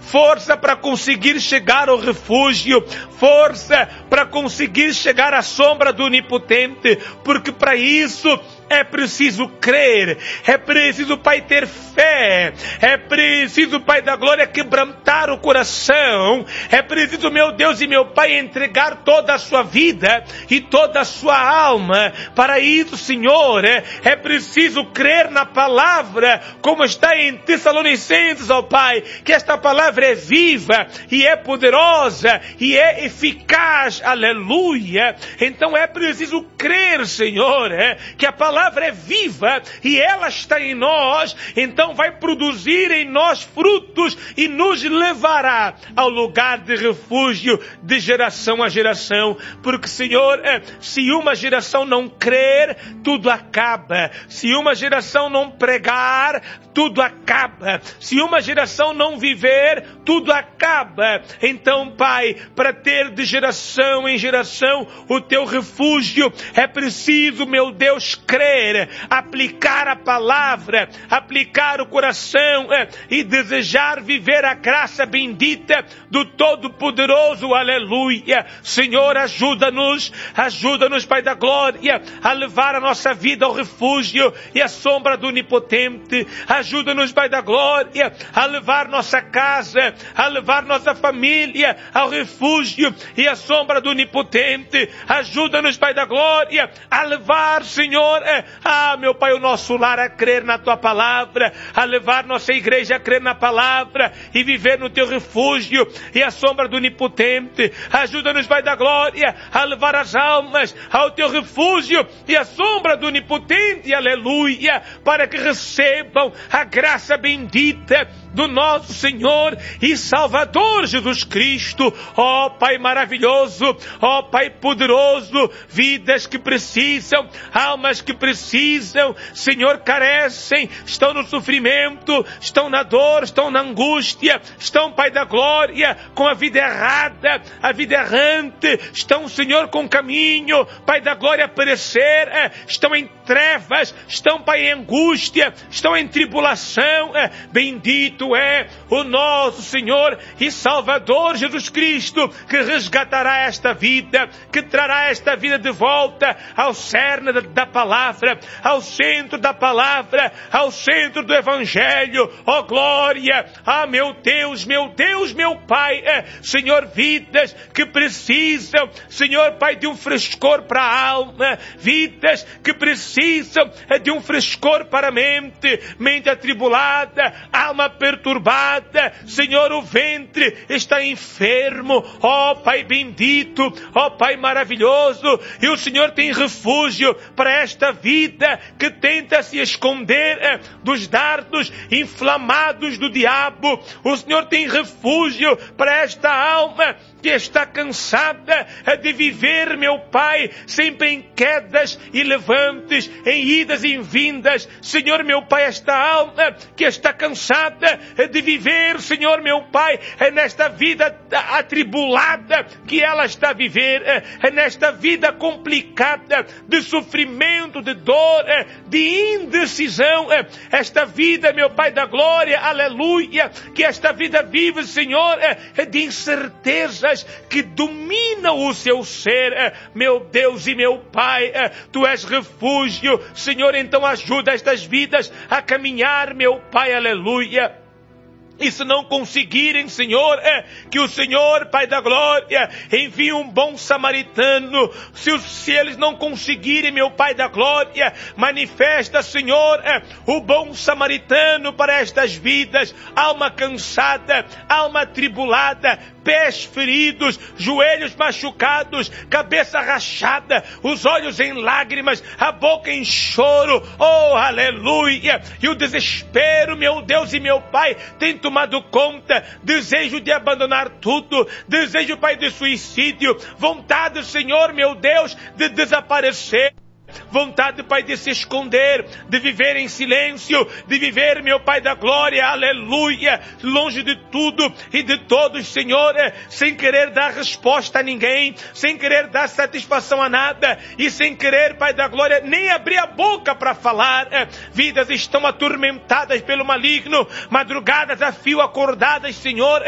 força para conseguir chegar ao refúgio, força para conseguir chegar à sombra do Onipotente, porque para isso é preciso crer, é preciso, Pai, ter fé, é preciso, Pai da glória, quebrantar o coração, é preciso, meu Deus e meu Pai, entregar toda a sua vida e toda a sua alma. Para isso, Senhor, é preciso crer na palavra, como está em Tessalonicenses, ó Pai, que esta palavra é viva e é poderosa e é eficaz, aleluia. Então é preciso crer, Senhor, que a palavra é viva e ela está em nós, então vai produzir em nós frutos e nos levará ao lugar de refúgio de geração a geração, porque, Senhor, se uma geração não crer, tudo acaba. Se uma geração não pregar, tudo acaba. Se uma geração não viver, tudo acaba. Então, Pai, para ter de geração em geração o teu refúgio, é preciso, meu Deus, crer, aplicar a palavra, aplicar o coração e desejar viver a graça bendita do Todo-Poderoso, aleluia. Senhor, ajuda-nos, Pai da glória, a levar a nossa vida ao refúgio e à sombra do Onipotente. Ajuda-nos, Pai da glória, a levar nossa casa, a levar nossa família ao refúgio e à sombra do Onipotente. Ajuda-nos, Pai da glória, a levar, Senhor, meu Pai, o nosso lar a crer na Tua palavra, a levar nossa igreja a crer na palavra e viver no Teu refúgio e à sombra do Onipotente. Ajuda-nos, Pai da glória, a levar as almas ao Teu refúgio e à sombra do Onipotente, aleluia, para que recebam a graça bendita do nosso Senhor e Salvador Jesus Cristo. Ó Pai maravilhoso, ó Pai poderoso, vidas que precisam, almas que precisam, Senhor, carecem, estão no sofrimento, estão na dor, estão na angústia, estão, Pai da glória, com a vida errada, a vida errante, estão, Senhor, com caminho, Pai da glória, a perecer, estão em trevas, estão, Pai, em angústia, estão em tribulação. Bendito é o nosso Senhor e Salvador Jesus Cristo, que resgatará esta vida, que trará esta vida de volta ao cerne da palavra, ao centro da palavra, ao centro do Evangelho. Ó glória! Ah, meu Deus, meu Pai, Senhor, vidas que precisam, Senhor, Pai, de um frescor para a alma, vidas que precisam de um frescor para a mente atribulada, alma perturbada, Senhor, o ventre está enfermo. Ó Pai bendito, ó Pai maravilhoso, e o Senhor tem refúgio para esta vida que tenta se esconder dos dardos inflamados do diabo. O Senhor tem refúgio para esta alma que está cansada de viver, meu Pai, sempre em quedas e levantes, em idas e em vindas. Senhor, meu Pai, esta alma que está cansada de viver, Senhor, meu Pai, nesta vida atribulada que ela está a viver, nesta vida complicada de sofrimento, de dor, de indecisão, esta vida, meu Pai da glória, aleluia, que esta vida vive, Senhor, de incerteza que dominam o seu ser. Meu Deus e meu Pai, Tu és refúgio, Senhor, então ajuda estas vidas a caminhar, meu Pai, aleluia. E se não conseguirem, Senhor, que o Senhor, Pai da glória, envie um bom samaritano. Se eles não conseguirem, meu Pai da glória, manifesta, Senhor, o bom samaritano para estas vidas. Alma cansada, alma atribulada, pés feridos, joelhos machucados, cabeça rachada, os olhos em lágrimas, a boca em choro. Oh, aleluia! E o desespero, meu Deus e meu Pai, tem tomado conta. Desejo de abandonar tudo, desejo, Pai, de suicídio, vontade, Senhor, meu Deus, de desaparecer. Vontade, Pai, de se esconder, de viver em silêncio, de viver, meu Pai da glória, aleluia, longe de tudo e de todos, Senhor, sem querer dar resposta a ninguém, sem querer dar satisfação a nada e sem querer, Pai da glória, nem abrir a boca para falar. Vidas estão atormentadas pelo maligno, madrugadas a fio acordadas, Senhor,